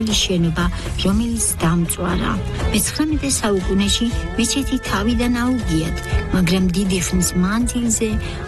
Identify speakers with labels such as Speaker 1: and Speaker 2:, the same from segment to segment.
Speaker 1: შენობა, რომელიც დამწვარა. მე-19 საუკუნეში მეჩეთი თავიდან აუგიათ, მაგრამ დიდი ხნის მანძილზე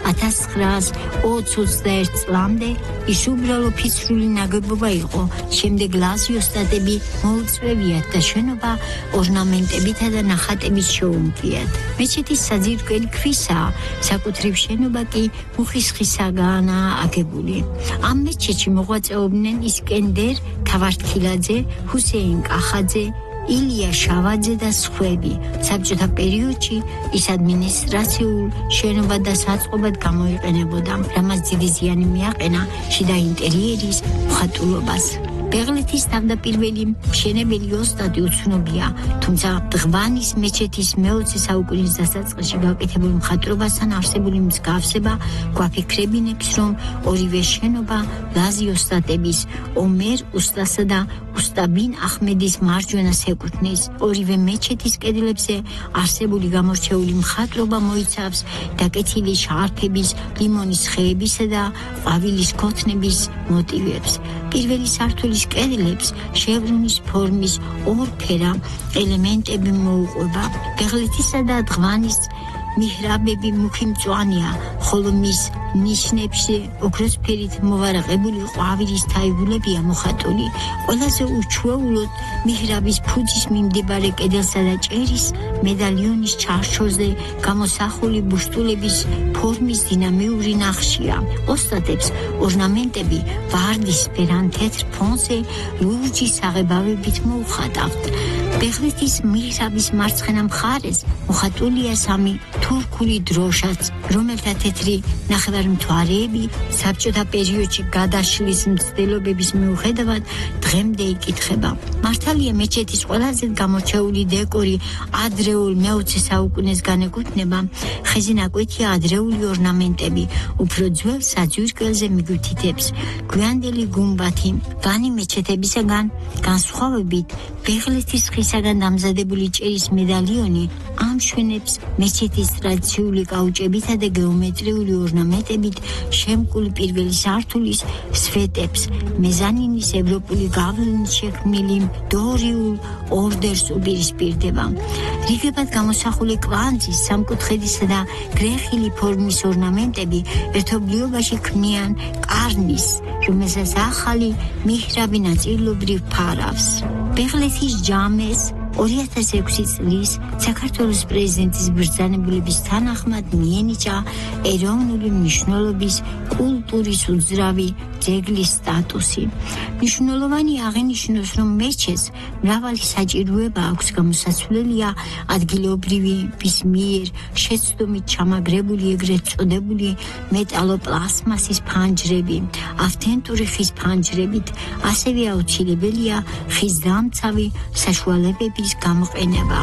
Speaker 1: 1920-21 წლამდე ის უბრალო ფიცრული ნაგებობა იყო. შემდეგ ლაზი ოსტატები მოუწვევიათ და შენობა ორნამენტებითა და ნახატებით შეუმგიათ. მეჩეთის საძირკველი ქვისაა, საკუთრივ შენობა კი მუხის ხისაგანაა აგებული. ამ მეჩეთში მოღვაწეობდნენ ისკენდერ თავართქილაძე, ჰუსეინ კახაძე, ილია შავაძე და სხვები. საბჭოთა პერიოდში ის ადმინისტრაციულ შენობა და საწყობად გამოიყენებოდა, რამაც დიდი ზიანი მიაყენა შიდა ინტერიერის მხატვრობას. ბეღლეთის თავდაპირველი მშენებელი ოსტატი უცნობია, თუმცა დღვანის მეჩეთის მე-20 საუკუნის დასაწყისში გაკეთებულ მხატვრობასთან არსებული მსგავსება გვაფიქრებინებს, რომ ორივე შენობა ლაზი ოსტატების, ომერ უსტასა და უსტაბინ აჰმედის მარჯვენას ეკუთვნის. ორივე მეჩეთის კედლებზე არსებული გამორჩეული მხატვრობა მოიცავს დაკეთილი შარფების, ლიმონის ხეებისა და ყვავილის ქოთნების მოტივებს. პირველი სართულის კედლებს შევრუნის ფორმის ორფერა ელემენტები მოუყვება. ბეღლეთისა და დღვანის მიჰრაბები მუქი მწვანეა, ხოლო მის ნიშნებში ოქროსფერით მოვარაყებული ყვავილის თაიგულებია მოხატული. ყველაზე უჩვეულოდ მიჰრაბის ფუძის მიმდებარე კედელსა და ჭერის მედალიონის ჩარჩოზე გამოსახული ბუშტულების ფორმის დინამიური ნახშია. ოსტატებს ორნამენტები ვარდისფერ ან თეთრ ფონზე ლურჯი საღებავებით მოუხატავთ. ბეღლეთის მიჰრაბის მარცხენა მხარეს მოხატულია სამი თურქული დროშაც, რომელთა თეთრი ნახევარმთვარეები საბჭოთა პერიოდში გადაშლის მცდელობების მიუხედავად დღემდე იკითხება. მართალია მეჩეთის ყველაზე გამორჩეული დეკორი ადრეულ მე-20 საუკუნეს განეკუთვნება, ხეზე ნაკვეთია ადრეული ორნამენტები, უფრო ძველ საძირკველზე მიგვითითებს. გვიანდელი გუმბათი, ვანი მეჩეთებისაგან განსხვავებით, ბეღლეთის ხისაგან დამზადებული ჭერის მედალიონი ამშვენებს მეჩეთის ტრადიციული კაუჭებითა და გეომეტრიული ორნამენტებით შემკული პირველი სართულის სვეტებს, მეზანინის ევროპული გავლენით შექმნილი დორიულ ორდერს უპირისპირდება. რიგებად გამოსახული კვანძის, სამკუთხედისა და გრეხილი ფორმის ორნამენტები ერთობლიობაში ქმნიან კარნის, რომელსაც ახალი მიჰრაბი ნაწილობრივ ფარავს. ბეღლეთის ჯამეს 2006 წლის საქართველოს პრეზიდენტის ბრძანებულების თანახმად მიენიჭა ეროვნული მნიშვნელობის კულტურის უძრავი ძეგლის სტატუსი. მნიშვნელოვანი აღინიშნოს, რომ მეჩეთს მრავალი საჭიროება აქვს, გამოსაცვლელია ადგილობრივების მიერ შეცდომით ჩამაგრებული ეგრეთ წოდებული მეტალოპლასმასის ფანჯრები, ავთენტური ხის ფანჯრებით, ასევე აუცილებელია ხის დამცავი საშუალებების გამოყენება.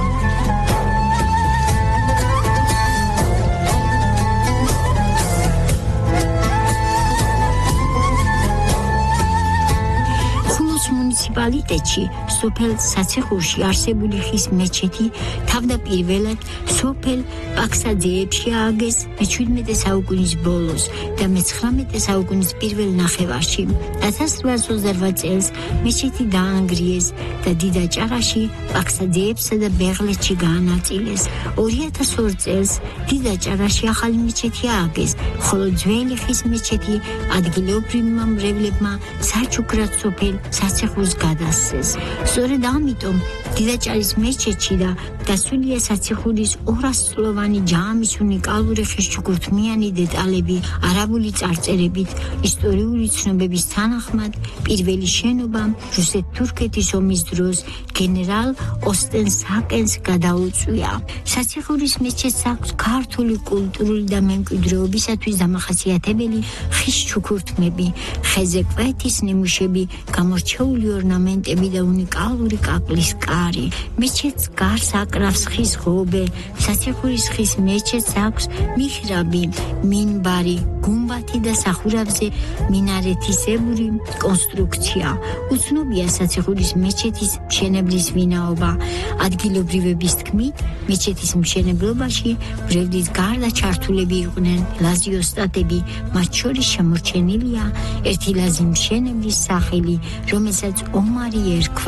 Speaker 1: მუნიციპალიტეტში სოფელ საციხურში არსებული ხის მეჩეთი თავდაპირველად სოფელ პაქსაძეებში ააგეს მე-17 საუკუნის ბოლოს და მე-19 საუკუნის პირველ ნახევარში. 1828 წელს მეჩეთი დაანგრიეს და დიდაჭარაში პაქსაძეებსა და ბეღლეთში გაანაწილეს. 2002 წელს დიდაჭარაში ახალი მეჩეთი ააგეს, ხოლო ძველი ხის მეჩეთი ადგილობრივმა მრევლებმა საჩუქრად სოფელ საციხურს გადასცეს. სწორედ ამიტომ დიდაჭარის მეჩეთში და დასულია საციხურის 200-წლოვანი ჯამის უნიკალური ხისჩუქურთმიანი დეტალები არაბული წარწერებით, ისტორიული ცნობების თანახმად პირველი შენობა რუსეთ-თურქეთის ომის დროს გენერალ ოსტენსაკენს გადაუწვია. საციხურის მეჩეთს აქვს ქართული კულტურული და მემკვიდრეობისათვის დამახასიათებელი ხისჩუქურთმები, ხეზე კვეთის ნიმუშები, გამორჩეული ორნამენტები და უნიკალური კაკლის კარი. მეჩეთს გარს აკრავს ხის ღობე. საციხურის ხის მეჩეთს აქვს მიჰრაბი, მინბარი, გუმბათი და სახურავზე მინარეთისებური კონსტრუქცია. უცნობია საციხურის მეჩეთის მშენებლის ვინაობა. ადგილობრივების თქმით, მეჩეთის მშენებლობაში მრევლის გარდა ჩართულები იყვნენ ლაზი ოსტატები, მათ შორის შემორჩენილია ერთი ლაზი მშენებლის სახელი, რომელსაც ომარი ერქვა.